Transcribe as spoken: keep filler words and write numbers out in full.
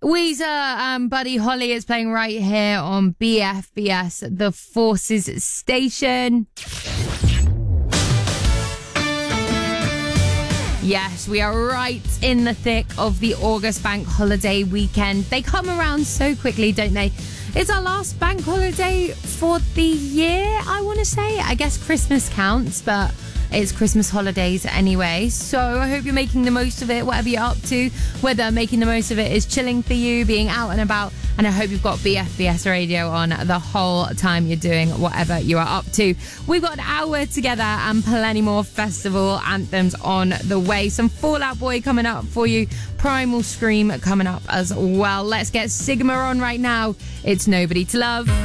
Weezer and Buddy Holly is playing right here on B F B S, the Forces Station. Yes, we are right in the thick of the August bank holiday weekend. They come around so quickly, don't they? It's our last bank holiday for the year, I want to say. I guess Christmas counts, but it's Christmas holidays anyway. So I hope you're making the most of it, whatever you're up to. Whether making the most of it is chilling for you, being out and about. And I hope you've got B F B S radio on the whole time you're doing whatever you are up to. We've got an hour together and plenty more festival anthems on the way. Some Fall Out Boy coming up for you. Primal Scream coming up as well. Let's get Sigma on right now. It's Nobody to Love.